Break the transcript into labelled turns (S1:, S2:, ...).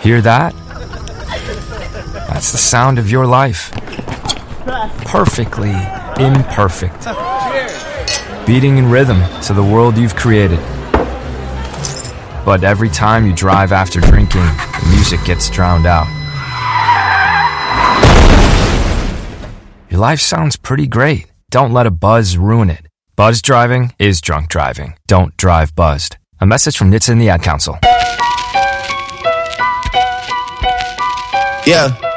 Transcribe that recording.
S1: Hear that? That's the sound of your life. Perfectly imperfect. Beating in rhythm to the world you've created. But every time you drive after drinking, the music gets drowned out. Your life sounds pretty great. Don't let a buzz ruin it. Buzz driving is drunk driving. Don't drive buzzed. A message from NHTSA and the Ad Council.
S2: Yeah.